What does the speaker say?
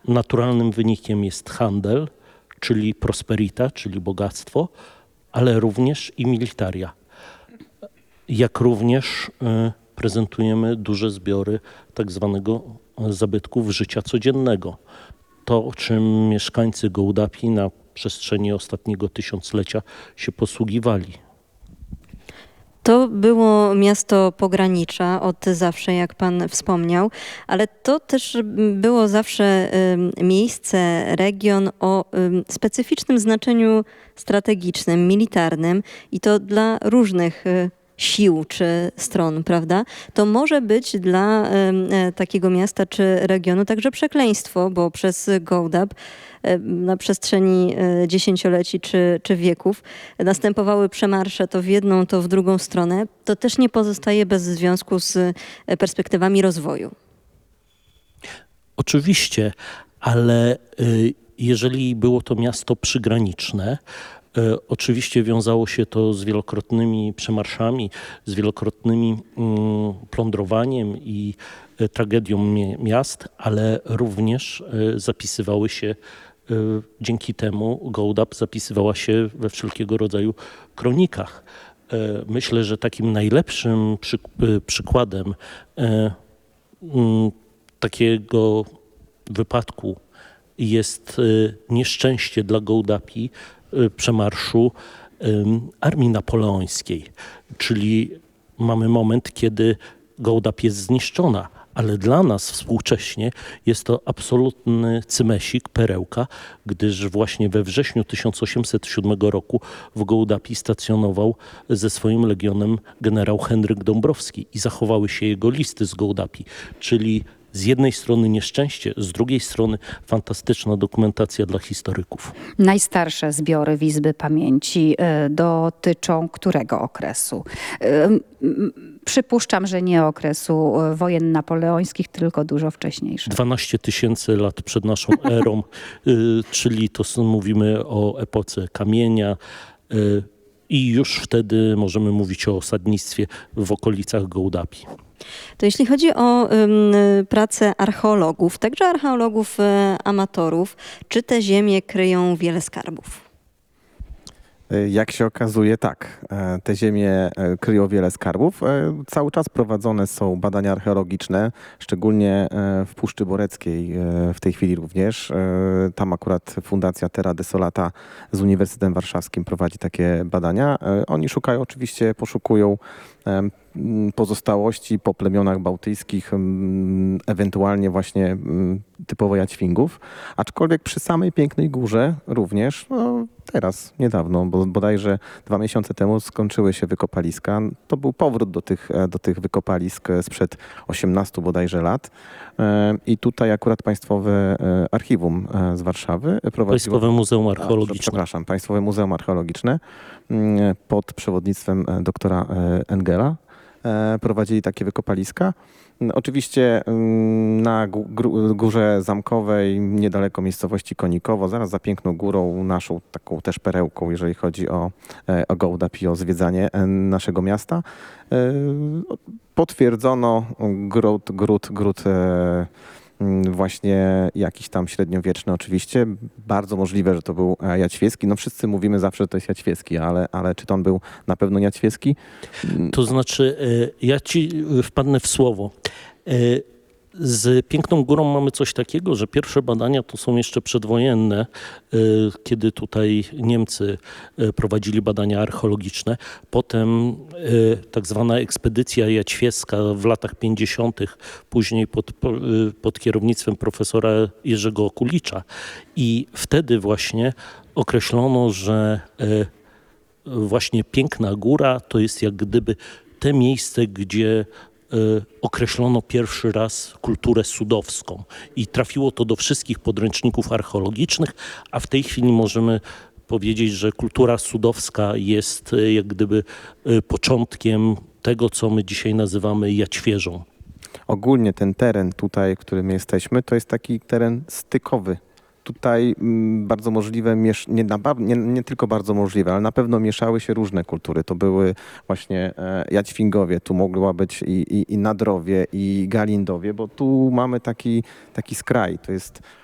naturalnym wynikiem jest handel, czyli prosperita, czyli bogactwo, ale również i militaria. Jak również prezentujemy duże zbiory tak zwanego zabytków życia codziennego. To, czym mieszkańcy Gołdapi na przestrzeni ostatniego tysiąclecia się posługiwali. To było miasto pogranicza od zawsze, jak pan wspomniał, ale to też było zawsze miejsce, region o specyficznym znaczeniu strategicznym, militarnym i to dla różnych sił czy stron, prawda? To może być dla takiego miasta czy regionu także przekleństwo, bo przez Gołdap na przestrzeni dziesięcioleci czy wieków następowały przemarsze to w jedną, to w drugą stronę. To też nie pozostaje bez związku z perspektywami rozwoju. Oczywiście, ale jeżeli było to miasto przygraniczne, oczywiście wiązało się to z wielokrotnymi przemarszami, z wielokrotnymi plądrowaniem i tragedią miast, ale również zapisywały się, dzięki temu Gołdap zapisywała się we wszelkiego rodzaju kronikach. Myślę, że takim najlepszym przykładem takiego wypadku jest nieszczęście dla Gołdapi przemarszu armii napoleońskiej. Czyli mamy moment, kiedy Gołdap jest zniszczona, ale dla nas współcześnie jest to absolutny cymesik, perełka, gdyż właśnie we wrześniu 1807 roku w Gołdapi stacjonował ze swoim legionem generał Henryk Dąbrowski i zachowały się jego listy z Gołdapi, czyli z jednej strony nieszczęście, z drugiej strony fantastyczna dokumentacja dla historyków. Najstarsze zbiory w Izby Pamięci dotyczą którego okresu? Przypuszczam, że nie okresu wojen napoleońskich, tylko dużo wcześniejszych. 12 000 lat przed naszą erą, czyli mówimy o epoce kamienia i już wtedy możemy mówić o osadnictwie w okolicach Gołdapi. To jeśli chodzi o pracę archeologów, także archeologów amatorów, czy te ziemie kryją wiele skarbów? Jak się okazuje, tak. Te ziemie kryją wiele skarbów. Cały czas prowadzone są badania archeologiczne, szczególnie w Puszczy Boreckiej w tej chwili również. Tam akurat Fundacja Terra Desolata z Uniwersytetem Warszawskim prowadzi takie badania. Oni poszukują pozostałości po plemionach bałtyckich, ewentualnie właśnie typowo Jaćwingów. Aczkolwiek przy samej Pięknej Górze również, teraz, niedawno, bo bodajże 2 miesiące temu skończyły się wykopaliska. To był powrót do tych wykopalisk sprzed 18 bodajże lat. I tutaj akurat Państwowe Archiwum z Warszawy prowadziło... Państwowe Muzeum Archeologiczne. Przepraszam, Państwowe Muzeum Archeologiczne pod przewodnictwem doktora Engela prowadzili takie wykopaliska. Oczywiście na Górze Zamkowej, niedaleko miejscowości Konikowo, zaraz za Piękną Górą, naszą taką też perełką, jeżeli chodzi o Gołdap i o zwiedzanie naszego miasta, potwierdzono gród właśnie jakiś tam średniowieczny oczywiście. Bardzo możliwe, że to był Jaćwieski. No wszyscy mówimy zawsze, że to jest Jaćwieski, ale czy to on był na pewno Jaćwieski? To znaczy, ja ci wpadnę w słowo. Z Piękną Górą mamy coś takiego, że pierwsze badania to są jeszcze przedwojenne, kiedy tutaj Niemcy prowadzili badania archeologiczne. Potem tak zwana ekspedycja jaćwieska w latach 50., później pod kierownictwem profesora Jerzego Okulicza. I wtedy właśnie określono, że właśnie Piękna Góra to jest jak gdyby te miejsce, gdzie określono pierwszy raz kulturę sudowską i trafiło to do wszystkich podręczników archeologicznych, a w tej chwili możemy powiedzieć, że kultura sudowska jest jak gdyby początkiem tego, co my dzisiaj nazywamy Jaćwierzą. Ogólnie ten teren tutaj, w którym jesteśmy, to jest taki teren stykowy. Tutaj bardzo możliwe, nie tylko bardzo możliwe, ale na pewno mieszały się różne kultury. To były właśnie Jaćwingowie, tu mogła być i Nadrowie, i Galindowie, bo tu mamy taki skraj. To jest